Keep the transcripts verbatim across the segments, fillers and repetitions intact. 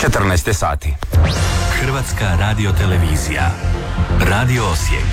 četrnaest sati. Hrvatska radiotelevizija. Radio Osijek.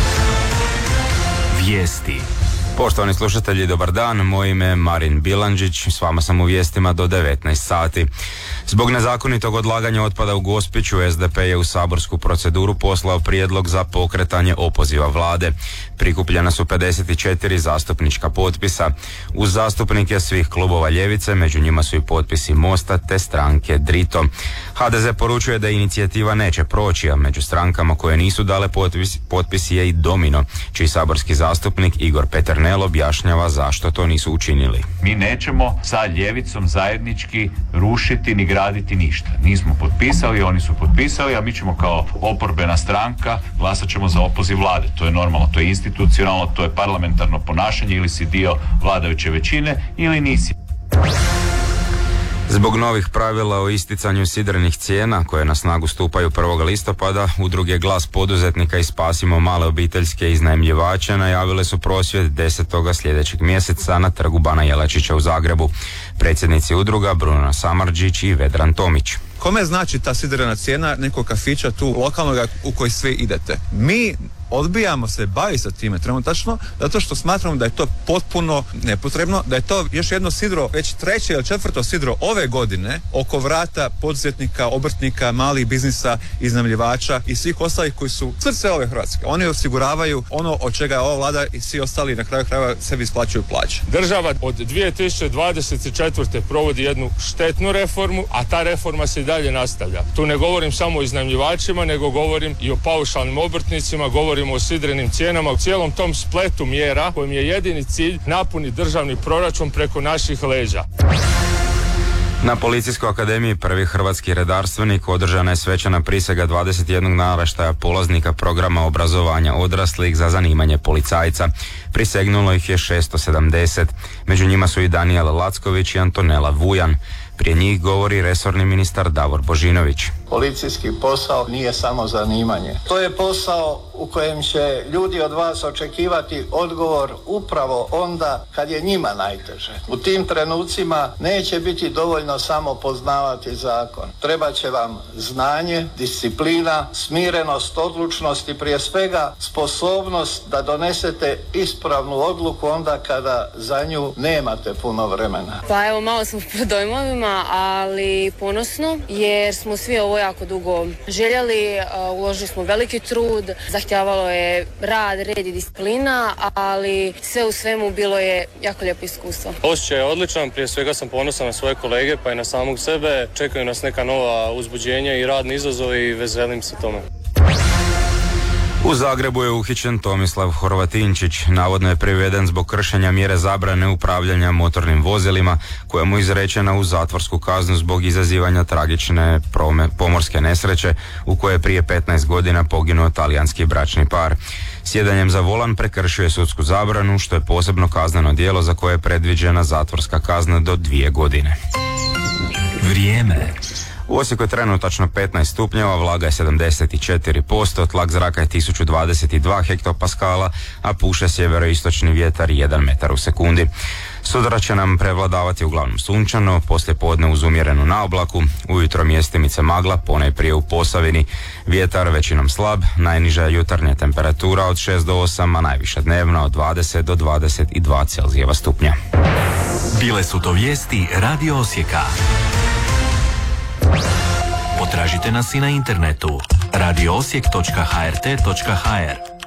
Vijesti. Poštovani slušatelji, dobar dan. Moje ime je Marin Bilandžić. S vama sam u vijestima do devetnaest sati. Zbog nezakonitog odlaganja otpada u Gospiću, S D P je u saborsku proceduru poslao prijedlog za pokretanje opoziva vlade. Prikupljena su pedeset četiri zastupnička potpisa. Uz zastupnike svih klubova ljevice, među njima su i potpisi Mosta te stranke Drito. H D Z poručuje da inicijativa neće proći, a među strankama koje nisu dale potpis, potpis je i Domino, čiji saborski zastupnik Igor Peternel objašnjava zašto to nisu učinili. Mi nećemo sa ljevicom zajednički rušiti ni graditi ništa. Nismo potpisali, oni su potpisali, a mi ćemo kao oporbena stranka glasat ćemo za opoziv vlade. To je normalno, to je institucionalno, to je parlamentarno ponašanje, ili si dio vladajuće većine ili nisi. Zbog novih pravila o isticanju sidrenih cijena koje na snagu stupaju prvog listopada, udruge Glas poduzetnika i Spasimo male obiteljske iznajmljivače najavile su prosvjed desetog sljedećeg mjeseca na trgu Bana Jelačića u Zagrebu. Predsjednici udruga Bruno Samardžić i Vedran Tomić. Kome znači ta sidrena cijena nekog kafića tu lokalnoga u koji svi idete? Mi odbijamo se baviti sa time trenutačno zato što smatramo da je to potpuno nepotrebno, da je to još jedno sidro, već treće ili četvrto sidro ove godine oko vrata poduzetnika, obrtnika, malih biznisa, iznajmljivača i svih ostalih koji su srce ove Hrvatske. Oni osiguravaju ono od čega je ova vlada i svi ostali na kraju krajeva sebi isplaćuju plaće. Država od dvije tisuće dvadeset četvrte provodi jednu štetnu reformu, a ta reforma se i dalje nastavlja. Tu ne govorim samo o iznajmljivačima, nego govorim i o paušalnim obrtnicima, govorim o sidrenim cijenama, u cijelom tom spletu mjera kojim je jedini cilj napuni državni proračun preko naših leđa. Na Policijskoj akademiji prvi hrvatski redarstvenik održana je svečana prisega dvadeset jednog naraštaja polaznika programa obrazovanja odraslih za zanimanje policajca. Prisegnulo ih je šesto sedamdeset. Među njima su i Danijel Lacković i Antonela Vujan. Prije njih govori resorni ministar Davor Božinović. Policijski posao nije samo zanimanje. To je posao u kojem će ljudi od vas očekivati odgovor upravo onda kad je njima najteže. U tim trenucima neće biti dovoljno samo poznavati zakon. Treba će vam znanje, disciplina, smirenost, odlučnost i prije svega sposobnost da donesete ispravnu odluku onda kada za nju nemate puno vremena. Pa evo, malo smo pod dojmovima, ali ponosno, jer smo svi ovo jako dugo željeli, uložili smo veliki trud, zahtjevalo je rad, red i disciplina, ali sve u svemu bilo je jako lijepo iskustvo. Osjećaj je odličan, prije svega sam ponosan na svoje kolege pa i na samog sebe, čekaju nas neka nova uzbuđenja i radni izazovi i veselim se tome. U Zagrebu je uhićen Tomislav Horvatinčić. Navodno je priveden zbog kršenja mjere zabrane upravljanja motornim vozilima, koja mu je izrečena uz zatvorsku kaznu zbog izazivanja tragične prome, pomorske nesreće u kojoj je prije petnaest godina poginuo talijanski bračni par. Sjedanjem za volan prekršio je sudsku zabranu, što je posebno kazneno djelo za koje je predviđena zatvorska kazna do dvije godine. Vrijeme. U Osijeku je trenutačno petnaest stupnjeva, vlaga je sedamdeset četiri posto, tlak zraka je tisuću dvadeset dva hektopaskala, a puše sjeveroistočni vjetar jedan metar u sekundi. Sutra će nam prevladavati uglavnom sunčano, poslije podne uz umjerenu naoblaku, ujutro mjestimice magla, ponajprije u Posavini, vjetar većinom slab, najniža jutarnja temperatura od šest do osam, a najviša dnevna od dvadeset do dvadeset dva Celzijeva stupnja. Bile su to vijesti Radio Osijeka. Potražite nas i na internetu radio osijek točka h r t točka h r.